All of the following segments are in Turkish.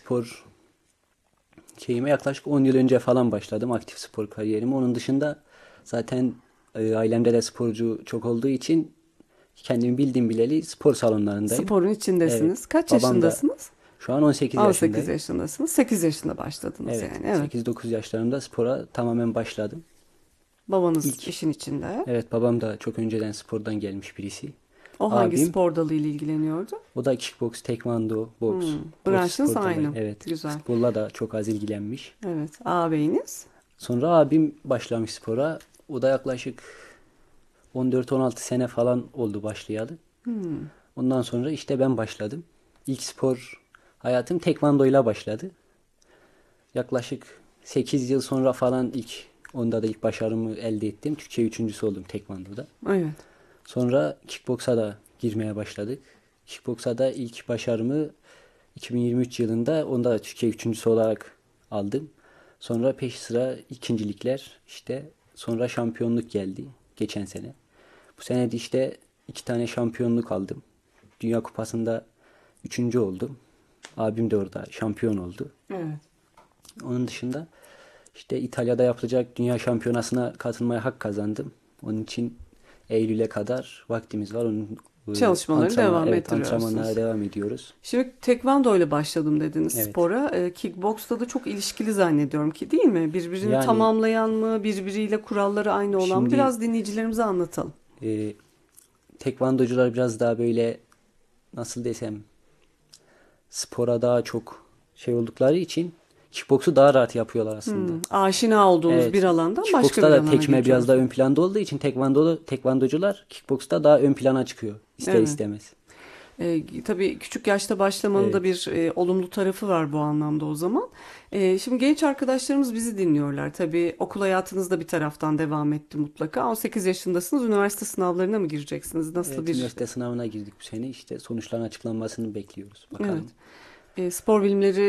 spor şeyime yaklaşık 10 yıl önce falan başladım aktif spor kariyerime. Onun dışında zaten ailemde de sporcu çok olduğu için kendimi bildim bileli spor salonlarındayım. Sporun Evet. içindesiniz. Kaç Babam da yaşındasınız? şu an 18 18 yaşındayım. yaşındasınız. 8 yaşında başladınız Evet. yani. Evet. 8-9 yaşlarımda spora tamamen başladım. Babanız İlk işin içinde. evet, babam da çok önceden spordan gelmiş birisi. O hangi Abim, spor dalıyla ilgileniyordu? o da kickbox, tekvando, boks, o Branşınız spor dalları. aynı. Evet. Güzel. Futbolla da çok az ilgilenmiş. Evet. Ağabeyiniz? Sonra abim başlamış spora. O da yaklaşık 14-16 sene falan oldu başlayalı. Ondan sonra işte ben başladım. İlk spor hayatım tekvandoyla başladı. Yaklaşık 8 yıl sonra falan onda da ilk başarımı elde ettim. Türkiye üçüncüsü oldum tekvandoda. Evet. Sonra kickboksa da girmeye başladık. Kickboksa da ilk başarımı 2023 yılında onda da Türkiye üçüncüsü olarak aldım. Sonra peş sıra ikincilikler, işte sonra şampiyonluk geldi geçen sene. Bu sene de işte 2 tane şampiyonluk aldım. Dünya Kupası'nda üçüncü oldum. Abim de orada şampiyon oldu. Evet. Onun dışında işte İtalya'da yapılacak Dünya Şampiyonası'na katılmaya hak kazandım. Onun için Eylül'e kadar vaktimiz var. Onun Çalışmaları devam antrenmanlara ettiriyorsunuz. devam ediyoruz. Şimdi tekvando ile başladım dediniz Evet. spora. Kickboksla da çok ilişkili zannediyorum ki değil mi? Birbirini Yani tamamlayan mı, birbiriyle kuralları aynı olan mı? şimdi Biraz dinleyicilerimize anlatalım. e, tekvandocular biraz daha böyle, nasıl desem, spora daha çok şey oldukları için kickboksu daha rahat yapıyorlar aslında. Aşina olduğunuz bir Evet. alandan başka Kickboksta bir da alana tekme biraz daha geçiyorsunuz. ön planda olduğu için tekvandocular kickboksta daha ön plana çıkıyor ister Evet. istemez. Tabii küçük yaşta başlamanın da Evet. bir olumlu tarafı var bu anlamda o zaman. Şimdi genç arkadaşlarımız bizi dinliyorlar. Tabii okul hayatınız da bir taraftan devam etti mutlaka. 18 yaşındasınız. Üniversite sınavlarına mı gireceksiniz? Nasıl Evet, bir... üniversite sınavına girdik bu sene. İşte sonuçların açıklanmasını bekliyoruz. Evet. Bakalım. Spor bilimleri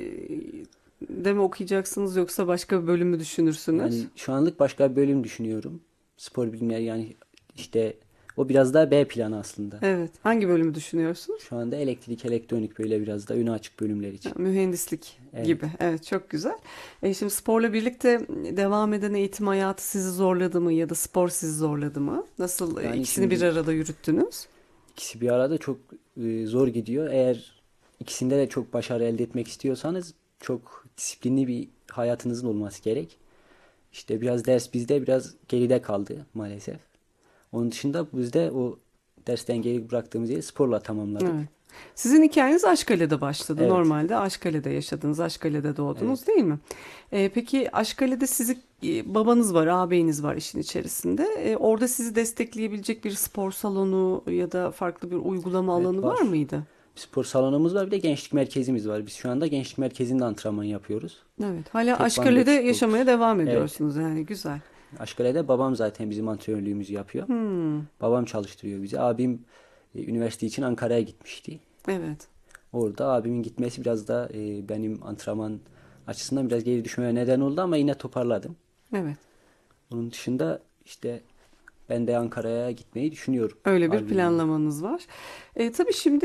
de mi okuyacaksınız yoksa başka bir bölüm mü düşünürsünüz? Yani şu anlık başka bir bölüm düşünüyorum. Spor bilimleri, yani işte o biraz daha B planı aslında. Evet. Hangi bölümü düşünüyorsunuz? Şu anda elektrik, elektronik, böyle biraz da önü açık bölümler için. Mühendislik Evet. gibi. Evet, çok güzel. Şimdi sporla birlikte devam eden eğitim hayatı sizi zorladı mı ya da spor sizi zorladı mı? Nasıl Yani ikisini bir şimdi arada yürüttünüz? ikisi bir arada çok zor gidiyor. Eğer ikisinde de çok başarı elde etmek istiyorsanız çok disiplinli bir hayatınızın olması gerek. İşte biraz ders bizde biraz geride kaldı maalesef. Onun dışında biz de o dersten geri bıraktığımız yeri sporla tamamladık. Evet. Sizin hikayeniz Aşkale'de başladı. Evet, Normalde Aşkale'de yaşadınız, Aşkale'de evet. doğdunuz değil mi? Peki Aşkale'de sizi babanız var, ağabeyiniz var işin içerisinde. Orada sizi destekleyebilecek bir spor salonu ya da farklı bir uygulama Evet, alanı var var. mıydı? Spor salonumuz var, bir de gençlik merkezimiz var. Biz şu anda gençlik merkezinde antrenman yapıyoruz. Evet. Hala Tekvando, Aşkale'de kickbox. yaşamaya devam Evet. ediyorsunuz yani güzel. Aşkale'de babam zaten bizim antrenörlüğümüzü yapıyor. Babam çalıştırıyor bizi. Abim üniversite için Ankara'ya gitmişti. Evet. Orada abimin gitmesi biraz da benim antrenman açısından biraz geri düşmeye neden oldu ama yine toparladım. Evet. Onun dışında işte ben de Ankara'ya gitmeyi düşünüyorum Öyle bir abimle birlikte. planlamanız var. Tabii şimdi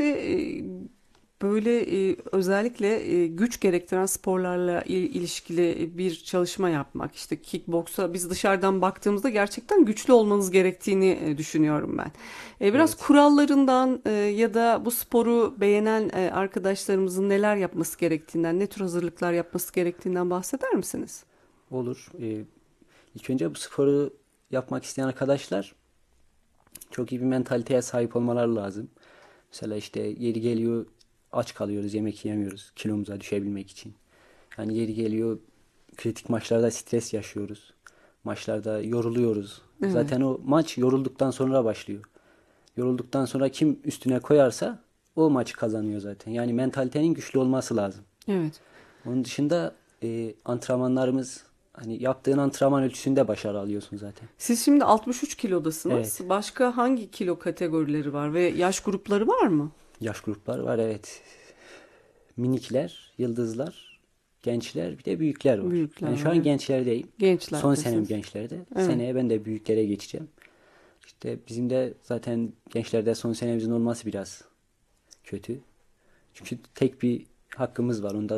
böyle özellikle güç gerektiren sporlarla ilişkili bir çalışma yapmak. İşte kickboksa biz dışarıdan baktığımızda gerçekten güçlü olmanız gerektiğini düşünüyorum ben. Biraz Evet, kurallarından ya da bu sporu beğenen arkadaşlarımızın neler yapması gerektiğinden, ne tür hazırlıklar yapması gerektiğinden bahseder misiniz? olur. İlk önce bu sporu yapmak isteyen arkadaşlar çok iyi bir mentaliteye sahip olmaları lazım. Mesela işte yeri geliyor aç kalıyoruz, yemek yiyemiyoruz kilomuza düşebilmek için. Yani yeri geliyor kritik maçlarda stres yaşıyoruz. Maçlarda yoruluyoruz. Evet. Zaten o maç yorulduktan sonra başlıyor. Yorulduktan sonra kim üstüne koyarsa o maçı kazanıyor zaten. Yani mentalitenin güçlü olması lazım. Evet. Onun dışında antrenmanlarımız, hani yaptığın antrenman ölçüsünde başarı alıyorsun zaten. Siz şimdi 63 kilodasınız. Evet. Başka hangi kilo kategorileri var ve yaş grupları var mı? Yaş gruplar var, evet. Minikler, yıldızlar, gençler, bir de büyükler var. Büyükler Ben şu var. an Evet. gençlerdeyim. Son senem Gençlerdesiniz. gençlerde. Evet. Seneye ben de büyüklere geçeceğim. İşte bizim de zaten gençlerde son senemizin olması biraz kötü. Çünkü tek bir hakkımız var. Onda